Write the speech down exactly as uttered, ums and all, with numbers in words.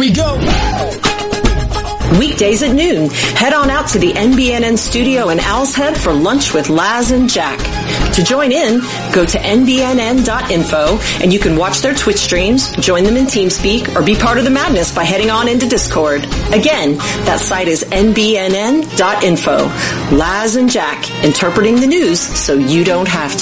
we go. Weekdays at noon, head on out to the N B N N studio in Owl's Head for lunch with Laz and Jack. To join in, go to N B N N dot info and you can watch their Twitch streams, join them in TeamSpeak, or be part of the madness by heading on into Discord. Again, that site is N B N N dot info. Laz and Jack, interpreting the news so you don't have